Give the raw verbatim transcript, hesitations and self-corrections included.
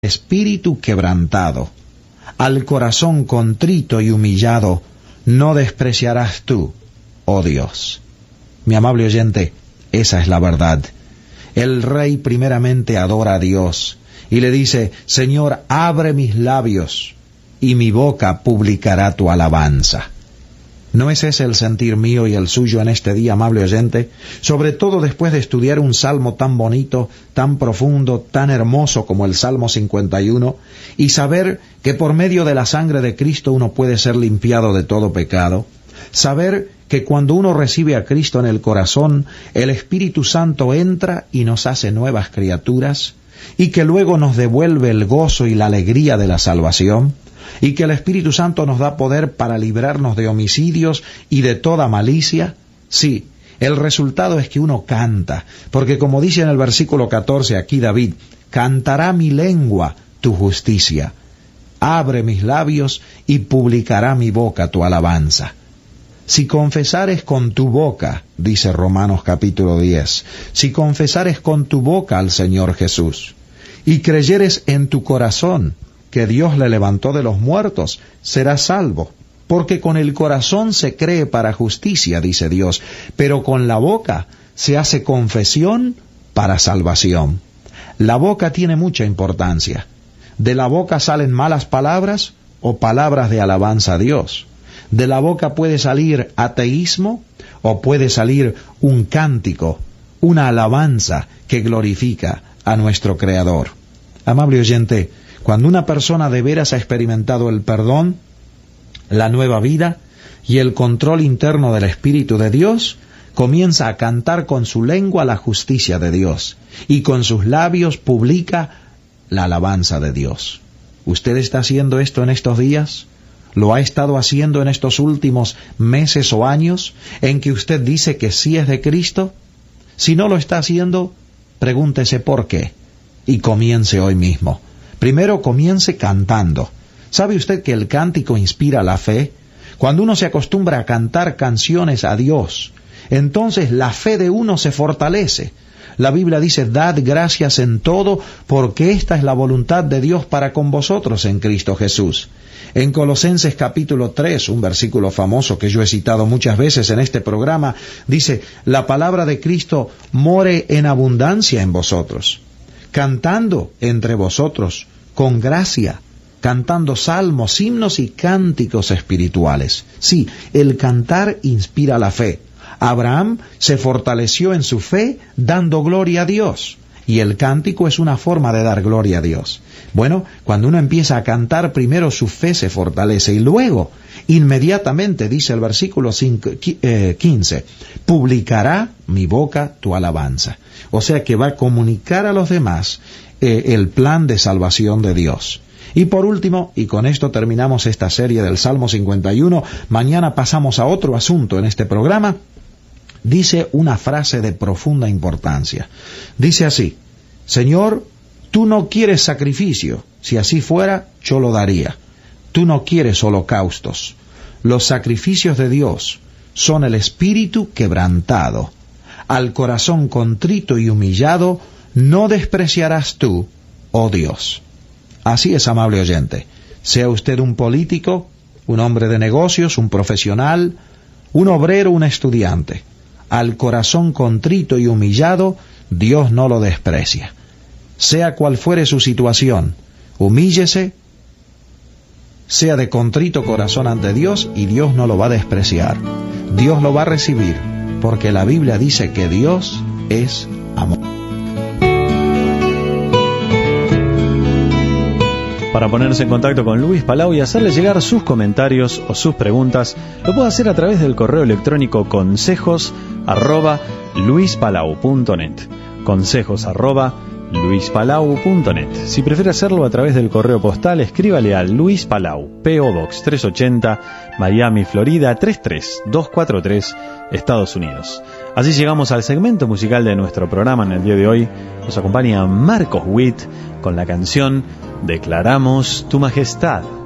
espíritu quebrantado, al corazón contrito y humillado, no despreciarás tú, oh Dios. Mi amable oyente, esa es la verdad. El rey primeramente adora a Dios y le dice: Señor, abre mis labios y mi boca publicará tu alabanza. ¿No es ese el sentir mío y el suyo en este día, amable oyente? Sobre todo después de estudiar un salmo tan bonito, tan profundo, tan hermoso como el Salmo cincuenta y uno, y saber que por medio de la sangre de Cristo uno puede ser limpiado de todo pecado. Saber que cuando uno recibe a Cristo en el corazón, el Espíritu Santo entra y nos hace nuevas criaturas, y que luego nos devuelve el gozo y la alegría de la salvación, y que el Espíritu Santo nos da poder para librarnos de homicidios y de toda malicia. Sí, el resultado es que uno canta, porque como dice en el versículo catorce aquí David, cantará mi lengua tu justicia, abre mis labios y publicará mi boca tu alabanza. Si confesares con tu boca, dice Romanos capítulo diez, si confesares con tu boca al Señor Jesús, y creyeres en tu corazón que Dios le levantó de los muertos, serás salvo. Porque con el corazón se cree para justicia, dice Dios, pero con la boca se hace confesión para salvación. La boca tiene mucha importancia. De la boca salen malas palabras o palabras de alabanza a Dios. De la boca puede salir ateísmo o puede salir un cántico, una alabanza que glorifica a nuestro Creador. Amable oyente, cuando una persona de veras ha experimentado el perdón, la nueva vida y el control interno del Espíritu de Dios, comienza a cantar con su lengua la justicia de Dios y con sus labios publica la alabanza de Dios. ¿Usted está haciendo esto en estos días? ¿Lo ha estado haciendo en estos últimos meses o años en que usted dice que sí es de Cristo? Si no lo está haciendo, pregúntese por qué y comience hoy mismo. Primero comience cantando. ¿Sabe usted que el cántico inspira la fe? Cuando uno se acostumbra a cantar canciones a Dios, entonces la fe de uno se fortalece. La Biblia dice, dad gracias en todo, porque esta es la voluntad de Dios para con vosotros en Cristo Jesús. En Colosenses capítulo tres, un versículo famoso que yo he citado muchas veces en este programa, dice, la palabra de Cristo more en abundancia en vosotros, cantando entre vosotros con gracia, cantando salmos, himnos y cánticos espirituales. Sí, el cantar inspira la fe. Abraham se fortaleció en su fe dando gloria a Dios. Y el cántico es una forma de dar gloria a Dios. Bueno, cuando uno empieza a cantar, primero su fe se fortalece y luego, inmediatamente, dice el versículo quince, publicará mi boca tu alabanza. O sea que va a comunicar a los demás eh, el plan de salvación de Dios. Y por último, y con esto terminamos esta serie del Salmo cincuenta y uno, mañana pasamos a otro asunto en este programa. Dice una frase de profunda importancia. Dice así, Señor, tú no quieres sacrificio, si así fuera, yo lo daría. Tú no quieres holocaustos. Los sacrificios de Dios son el espíritu quebrantado. Al corazón contrito y humillado, no despreciarás tú, oh Dios. Así es, amable oyente. Sea usted un político, un hombre de negocios, un profesional, un obrero, un estudiante. Al corazón contrito y humillado, Dios no lo desprecia. Sea cual fuere su situación, humíllese, sea de contrito corazón ante Dios y Dios no lo va a despreciar. Dios lo va a recibir, porque la Biblia dice que Dios es amor. Para ponerse en contacto con Luis Palau y hacerle llegar sus comentarios o sus preguntas, lo puede hacer a través del correo electrónico consejos arroba luispalau punto net. Consejos arroba luispalau punto net. Si prefiere hacerlo a través del correo postal, escríbale a Luis Palau, P O Box trescientos ochenta, Miami, Florida tres tres dos cuatro tres, Estados Unidos. Así llegamos al segmento musical de nuestro programa en el día de hoy. Nos acompaña Marcos Witt con la canción Declaramos tu Majestad.